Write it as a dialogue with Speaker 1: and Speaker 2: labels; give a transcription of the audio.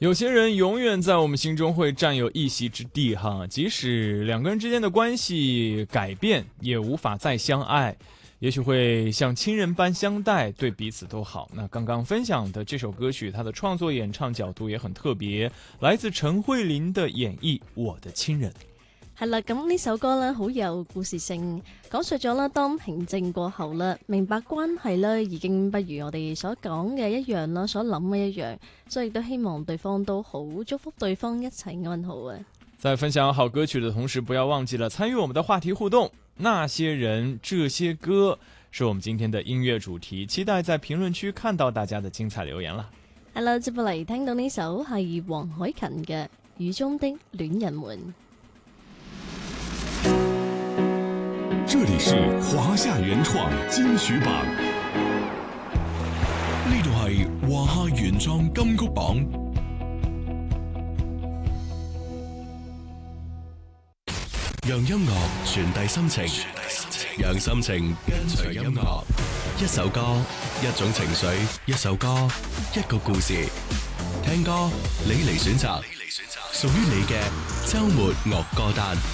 Speaker 1: 有些人永远在我们心中会占有一席之地哈，即使两个人之间的关系改变，也无法再相爱，也许会像亲人般相待，对彼此都好。那刚刚分享的这首歌曲，它的创作演唱角度也很特别，来自陈慧琳的演绎《我的亲人》。
Speaker 2: 係啦，咁呢首歌咧好有故事性，講述咗啦當平靜過後啦，明白關係咧已經不如我哋所講嘅一樣啦，所諗嘅一樣，所以亦都希望對方都好，祝福對方一齊安好啊！
Speaker 1: 在分享好歌曲的同時，不要忘記了參與我們的話題互動。那些人，這些歌，是我們今天的音樂主題，期待在評論區看到大家的精彩留言啦。
Speaker 2: 係啦，接落嚟聽到呢首係黃凱芹嘅《雨中的戀人們》。
Speaker 3: 這裡是華夏原創金曲榜，呢度係華夏原創金曲榜。讓音樂傳遞心情，讓心情跟隨音樂。一首歌，一種情緒；一首歌，一個故事。聽歌，你嚟選擇，屬於你嘅週末樂歌單。